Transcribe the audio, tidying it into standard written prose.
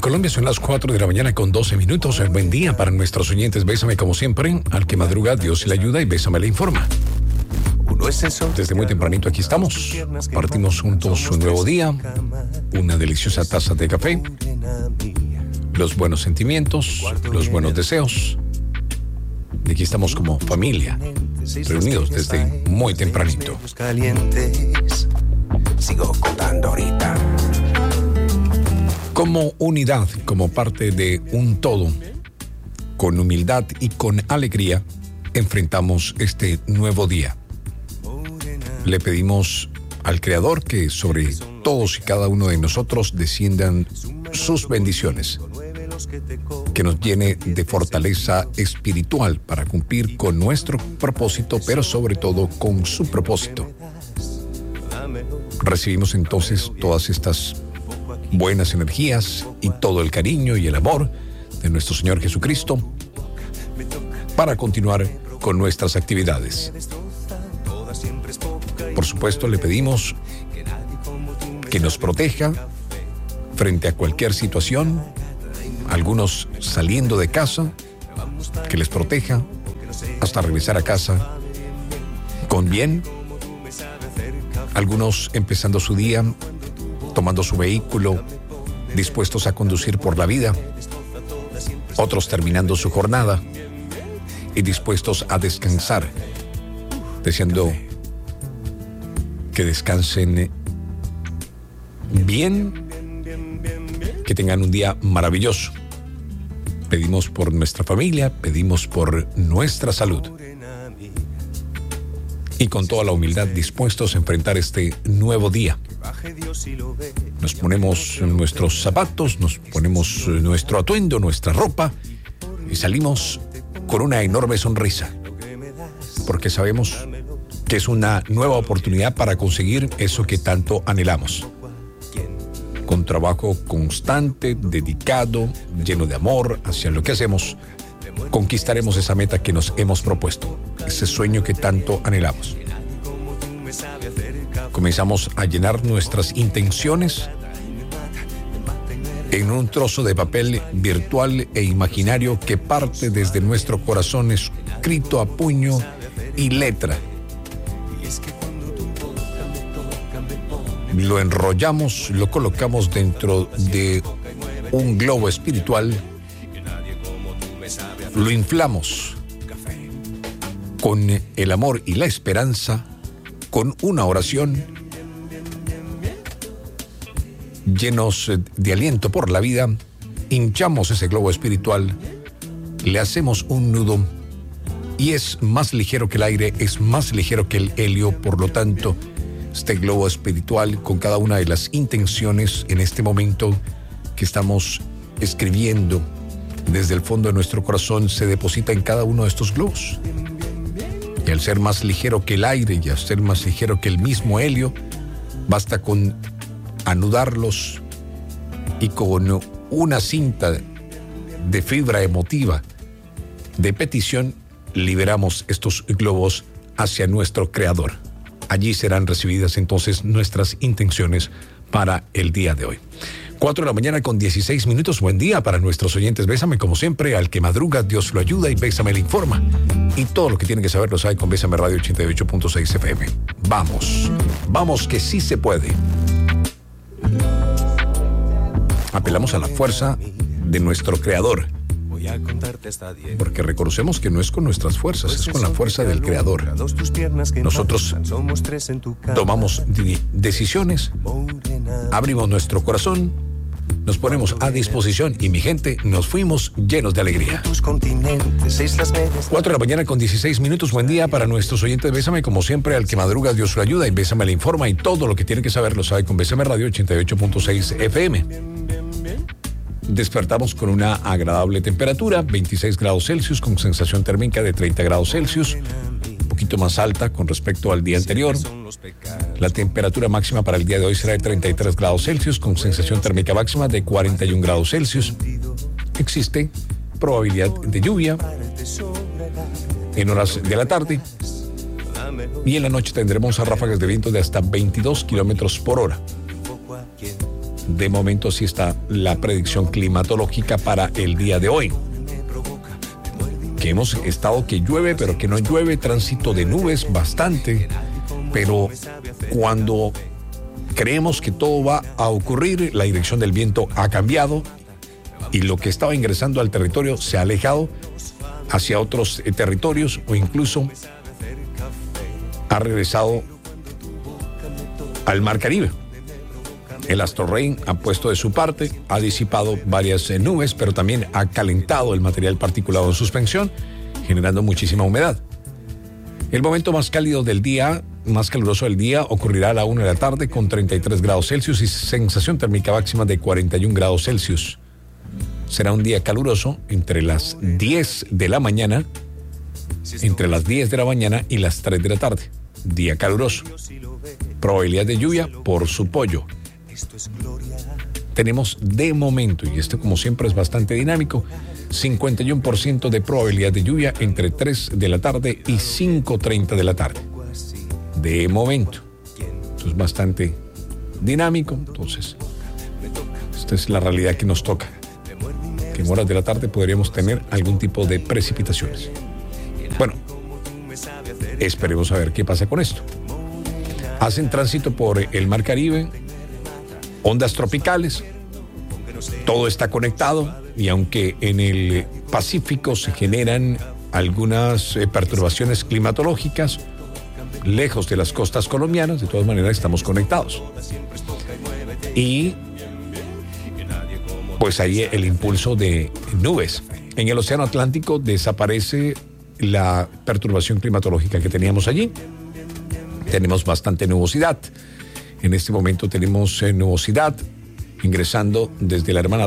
Colombia son las 4 de la mañana con 12 minutos. El buen día para nuestros oyentes. Bésame como siempre. Al que madruga, Dios le ayuda y Bésame le informa. Desde muy tempranito aquí estamos. Partimos juntos un nuevo día. Una deliciosa taza de café. Los buenos sentimientos, los buenos deseos. Y aquí estamos como familia, reunidos desde muy tempranito. Sigo contando ahorita. Como unidad, como parte de un todo, con humildad y con alegría, enfrentamos este nuevo día. Le pedimos al Creador que sobre todos y cada uno de nosotros desciendan sus bendiciones, que nos llene de fortaleza espiritual para cumplir con nuestro propósito, pero sobre todo con su propósito. Recibimos entonces todas estas buenas energías y todo el cariño y el amor de nuestro Señor Jesucristo para continuar con nuestras actividades. Por supuesto, le pedimos que nos proteja frente a cualquier situación, algunos saliendo de casa, que les proteja hasta regresar a casa con bien, algunos empezando su día, tomando su vehículo, dispuestos a conducir por la vida, otros terminando su jornada y dispuestos a descansar, deseando que descansen bien, que tengan un día maravilloso. Pedimos por nuestra familia, pedimos por nuestra salud. Y con toda la humildad dispuestos a enfrentar este nuevo día. Nos ponemos nuestros zapatos, nos ponemos nuestro atuendo, nuestra ropa y salimos con una enorme sonrisa. Porque sabemos que es una nueva oportunidad para conseguir eso que tanto anhelamos. Con trabajo constante, dedicado, lleno de amor hacia lo que hacemos, conquistaremos esa meta que nos hemos propuesto, ese sueño que tanto anhelamos. Comenzamos a llenar nuestras intenciones en un trozo de papel virtual e imaginario que parte desde nuestro corazón, escrito a puño y letra. Lo enrollamos, lo colocamos dentro de un globo espiritual, lo inflamos con el amor y la esperanza, con una oración, llenos de aliento por la vida, hinchamos ese globo espiritual, le hacemos un nudo y es más ligero que el aire, es más ligero que el helio, por lo tanto, este globo espiritual con cada una de las intenciones en este momento que estamos escribiendo desde el fondo de nuestro corazón se deposita en cada uno de estos globos. Y al ser más ligero que el aire y al ser más ligero que el mismo helio, basta con anudarlos y con una cinta de fibra emotiva de petición liberamos estos globos hacia nuestro Creador. Allí serán recibidas entonces nuestras intenciones para el día de hoy. 4 de la mañana con 16 minutos. Buen día para nuestros oyentes. Bésame como siempre. Al que madruga, Dios lo ayuda y Bésame le informa. Y todo lo que tiene que saber lo sabe con Bésame Radio 88.6 FM. Vamos que sí se puede. Apelamos a la fuerza de nuestro Creador. Porque reconocemos que no es con nuestras fuerzas, es con la fuerza del Creador. Nosotros tomamos decisiones, abrimos nuestro corazón, nos ponemos a disposición y mi gente, nos fuimos llenos de alegría. 4 de la mañana con 16 minutos. Buen día para nuestros oyentes. Bésame como siempre. Al que madruga, Dios lo ayuda y Bésame le informa. Y todo lo que tiene que saber lo sabe con Bésame Radio 88.6 FM. Despertamos con una agradable temperatura, 26 grados Celsius, con sensación térmica de 30 grados Celsius, un poquito más alta con respecto al día anterior. La temperatura máxima para el día de hoy será de 33 grados Celsius, con sensación térmica máxima de 41 grados Celsius. Existe probabilidad de lluvia en horas de la tarde y en la noche tendremos ráfagas de viento de hasta 22 kilómetros por hora. De momento sí está la predicción climatológica para el día de hoy. Que hemos estado que llueve, pero que no llueve, tránsito de nubes bastante, pero cuando creemos que todo va a ocurrir, la dirección del viento ha cambiado y lo que estaba ingresando al territorio se ha alejado hacia otros territorios o incluso ha regresado al Mar Caribe. El Astro Rain ha puesto de su parte, ha disipado varias nubes, pero también ha calentado el material particulado en suspensión, generando muchísima humedad. El momento más cálido del día, más caluroso del día, ocurrirá a la 1 de la tarde con 33 grados Celsius y sensación térmica máxima de 41 grados Celsius. Será un día caluroso entre las 10 de la mañana, y las 3 de la tarde. Día caluroso. Probabilidad de lluvia por su pollo. Tenemos de momento, y esto como siempre es bastante dinámico, 51% de probabilidad de lluvia entre 3 de la tarde y 5:30 de la tarde. De momento. Esto es bastante dinámico, entonces esta es la realidad que nos toca. Que en horas de la tarde podríamos tener algún tipo de precipitaciones. Bueno, esperemos a ver qué pasa con esto. Hacen tránsito por el Mar Caribe, ondas tropicales, todo está conectado y aunque en el Pacífico se generan algunas perturbaciones climatológicas, lejos de las costas colombianas, de todas maneras estamos conectados. Y pues ahí el impulso de nubes. En el Océano Atlántico desaparece la perturbación climatológica que teníamos allí. Tenemos bastante nubosidad. En este momento tenemos nubosidad ingresando desde la hermana